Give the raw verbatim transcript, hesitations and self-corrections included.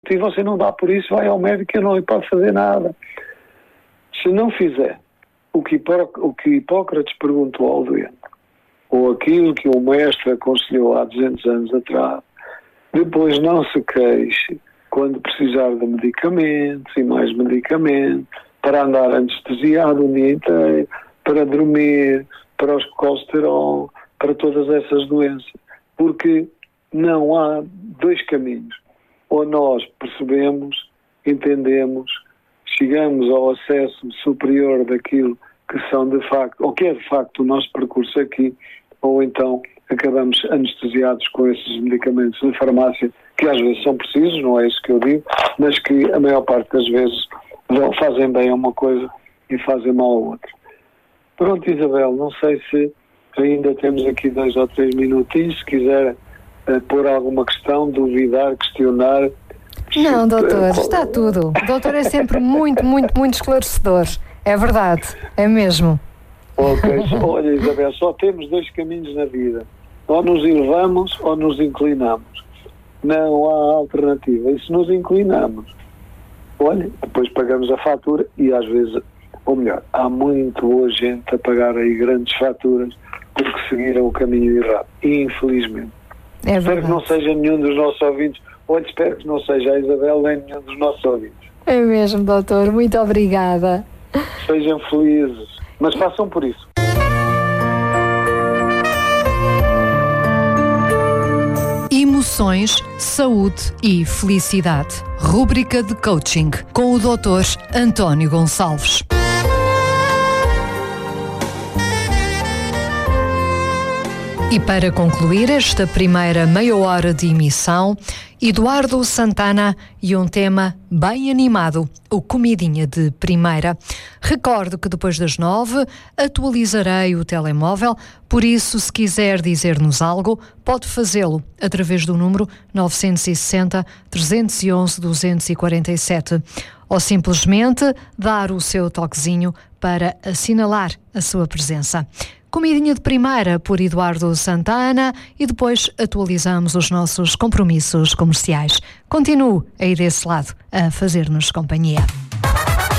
e você não dá por isso, vai ao médico e não lhe pode fazer nada. Se não fizer o que, Hipó- o que Hipócrates perguntou ao doente, ou aquilo que o mestre aconselhou há duzentos anos atrás, depois não se queixe quando precisar de medicamentos e mais medicamentos, para andar anestesiado o dia inteiro, para dormir, para os colesterol, para todas essas doenças. Porque não há dois caminhos. Ou nós percebemos, entendemos, chegamos ao acesso superior daquilo que são de facto, ou que é de facto o nosso percurso aqui, ou então acabamos anestesiados com esses medicamentos de farmácia, que às vezes são precisos, não é isso que eu digo, mas que a maior parte das vezes não fazem bem a uma coisa e fazem mal a outra. Pronto, Isabel, não sei se ainda temos aqui dois ou três minutinhos, se quiser uh, pôr alguma questão, duvidar, questionar. Não, doutor, está tudo. O doutor é sempre muito, muito, muito esclarecedor. É verdade, é mesmo. Ok, olha, Isabel, só temos dois caminhos na vida. Ou nos elevamos ou nos inclinamos. Não há alternativa. E se nos inclinamos, olha, depois pagamos a fatura e às vezes, ou melhor, há muito boa gente a pagar aí grandes faturas porque seguiram o caminho errado. Infelizmente. É espero que não seja nenhum dos nossos ouvintes. Olha, espero que não seja a Isabel nem nenhum dos nossos ouvintes. É mesmo, doutor. Muito obrigada. Sejam felizes. Mas façam por isso. Emoções, saúde e felicidade. Rúbrica de coaching com o doutor António Gonçalves. E para concluir esta primeira meia hora de emissão, Eduardo Santana e um tema bem animado, o Comidinha de Primeira. Recordo que depois das nove atualizarei o telemóvel, por isso se quiser dizer-nos algo, pode fazê-lo através do número nove seis zero, três um um, dois quatro sete ou simplesmente dar o seu toquezinho para assinalar a sua presença. Comidinha de Primeira por Eduardo Santana e depois atualizamos os nossos compromissos comerciais. Continuo aí desse lado a fazer-nos companhia.